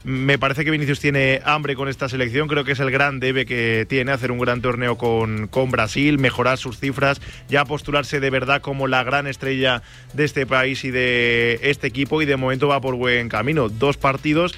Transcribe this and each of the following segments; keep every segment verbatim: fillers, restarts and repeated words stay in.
Me parece que Vinicius tiene hambre con esta selección, creo que es el gran debe que tiene, hacer un gran torneo con, con Brasil, mejorar sus cifras, ya postularse de verdad como la gran estrella de este país y de este equipo, y de momento va por buen camino. Dos partidos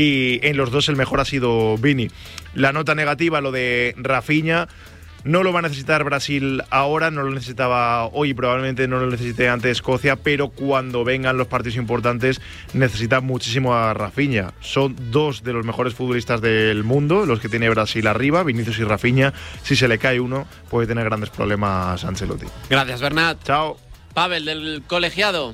y en los dos el mejor ha sido Vini. La nota negativa, lo de Rafinha. No lo va a necesitar Brasil ahora, no lo necesitaba hoy y probablemente no lo necesite ante Escocia, pero cuando vengan los partidos importantes necesita muchísimo a Rafinha. Son dos de los mejores futbolistas del mundo los que tiene Brasil arriba, Vinicius y Rafinha. Si se le cae uno puede tener grandes problemas Ancelotti. Gracias, Bernat. Chao. Pavel, del colegiado.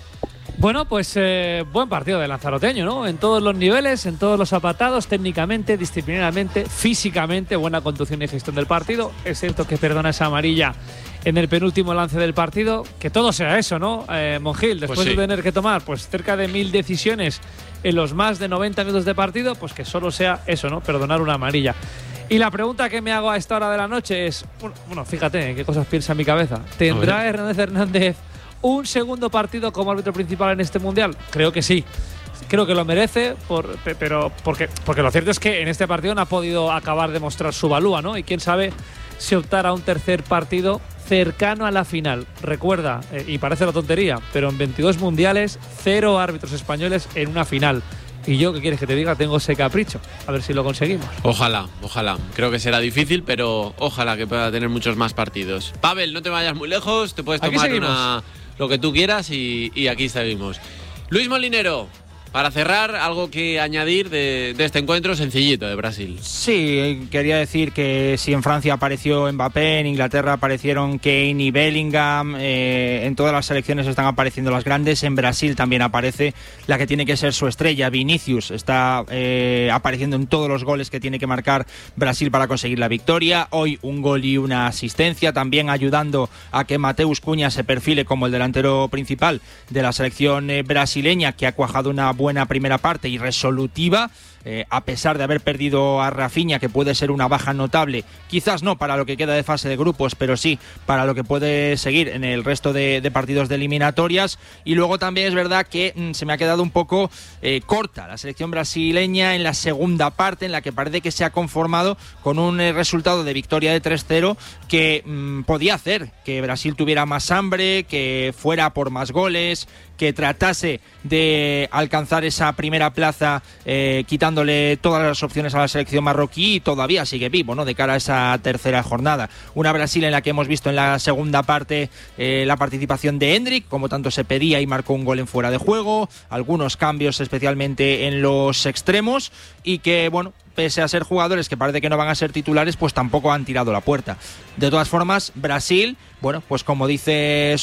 Bueno, pues eh, buen partido de Lanzaroteño, ¿no? En todos los niveles, en todos los apartados, técnicamente, disciplinarmente, físicamente, buena conducción y gestión del partido. Es cierto que perdona esa amarilla en el penúltimo lance del partido. Que todo sea eso, ¿no? Eh, Monjil, después pues sí. de tener que tomar pues cerca de mil decisiones en los más de noventa minutos de partido, pues que solo sea eso, ¿no? Perdonar una amarilla. Y la pregunta que me hago a esta hora de la noche es, bueno, fíjate qué cosas piensa en mi cabeza. ¿Tendrá Hernández Hernández un segundo partido como árbitro principal en este Mundial? Creo que sí. Creo que lo merece, por, pero porque, porque lo cierto es que en este partido no ha podido acabar de mostrar su valúa, ¿no? Y quién sabe si optar a un tercer partido cercano a la final. Recuerda, eh, y parece una tontería, pero en veintidós mundiales, cero árbitros españoles en una final. Y yo, ¿qué quieres que te diga? Tengo ese capricho. A ver si lo conseguimos. Ojalá, ojalá. Creo que será difícil, pero ojalá que pueda tener muchos más partidos. Pavel, no te vayas muy lejos. Te puedes tomar una, lo que tú quieras y, y aquí seguimos. Luis Molinero, para cerrar, algo que añadir de, de este encuentro sencillito de Brasil. Sí, quería decir que si en Francia apareció Mbappé, en Inglaterra aparecieron Kane y Bellingham, eh, en todas las selecciones están apareciendo las grandes, en Brasil también aparece la que tiene que ser su estrella, Vinicius, está eh, apareciendo en todos los goles que tiene que marcar Brasil para conseguir la victoria. Hoy un gol y una asistencia, también ayudando a que Mateus Cunha se perfile como el delantero principal de la selección eh, brasileña, que ha cuajado una buena buena primera parte y resolutiva, eh, a pesar de haber perdido a Rafinha, que puede ser una baja notable, quizás no para lo que queda de fase de grupos, pero sí para lo que puede seguir en el resto de, de partidos de eliminatorias. Y luego también es verdad que mmm, se me ha quedado un poco eh, corta la selección brasileña en la segunda parte, en la que parece que se ha conformado con un eh, resultado de victoria de tres cero que mmm, podía hacer que Brasil tuviera más hambre, que fuera por más goles, que tratase de alcanzar esa primera plaza eh, quitándole todas las opciones a la selección marroquí, y todavía sigue vivo, ¿no?, de cara a esa tercera jornada. Una Brasil en la que hemos visto en la segunda parte eh, la participación de Endrick, como tanto se pedía, y marcó un gol en fuera de juego, algunos cambios especialmente en los extremos, y que, bueno, pese a ser jugadores que parece que no van a ser titulares, pues tampoco han tirado la puerta. De todas formas, Brasil, bueno, pues como dice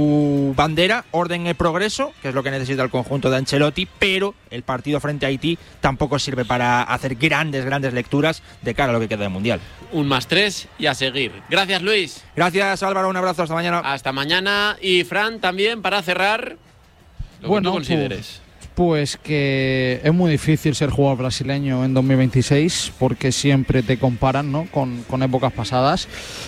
su bandera, orden y progreso, que es lo que necesita el conjunto de Ancelotti, pero el partido frente a Haití tampoco sirve para hacer grandes, grandes lecturas de cara a lo que queda del Mundial. Un más tres y a seguir. Gracias, Luis. Gracias, Álvaro, un abrazo, hasta mañana. Hasta mañana. Y Fran, también, para cerrar, lo bueno, que tú consideres. Pues... Pues que es muy difícil ser jugador brasileño en dos mil veintiséis porque siempre te comparan, ¿no?, con, con épocas pasadas,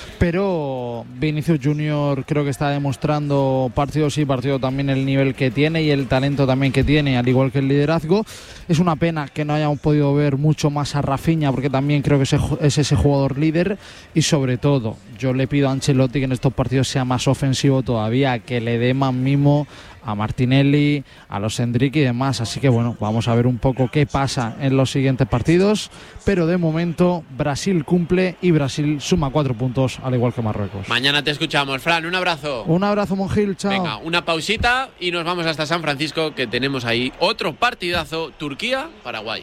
pero Vinicius Junior creo que está demostrando partido sí, partido también el nivel que tiene y el talento también que tiene, al igual que el liderazgo. Es una pena que no hayamos podido ver mucho más a Rafinha, porque también creo que es ese jugador líder, y sobre todo yo le pido a Ancelotti que en estos partidos sea más ofensivo todavía, que le dé más mimo a Martinelli, a los Endrick y demás. Así que bueno, vamos a ver un poco qué pasa en los siguientes partidos, pero de momento Brasil cumple y Brasil suma cuatro puntos, al igual que Marruecos. Mañana te escuchamos, Fran, un abrazo. Un abrazo, Monjil, chao. Venga, una pausita y nos vamos hasta San Francisco, que tenemos ahí otro partidazo, Turquía-Paraguay.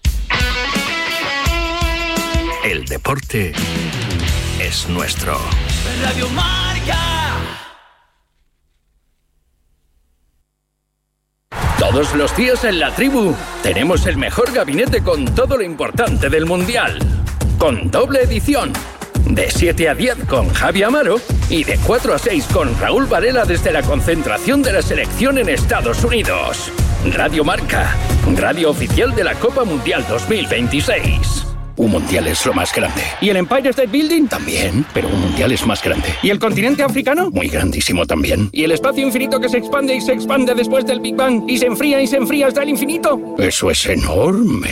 El deporte es nuestro. Radio Marca. Todos los días en la tribu tenemos el mejor gabinete con todo lo importante del Mundial. Con doble edición. De siete a diez con Javi Amaro y de cuatro a seis con Raúl Varela desde la concentración de la selección en Estados Unidos. Radio Marca, radio oficial de la Copa Mundial dos mil veintiséis. Un mundial es lo más grande. ¿Y el Empire State Building? También, pero un mundial es más grande. ¿Y el continente africano? Muy grandísimo también. ¿Y el espacio infinito que se expande y se expande después del Big Bang y se enfría y se enfría hasta el infinito? Eso es enorme.